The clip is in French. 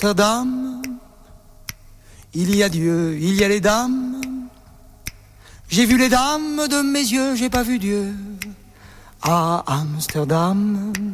Amsterdam, il y a Dieu, il y a les dames. J'ai vu les dames de mes yeux, j'ai pas vu Dieu à Amsterdam.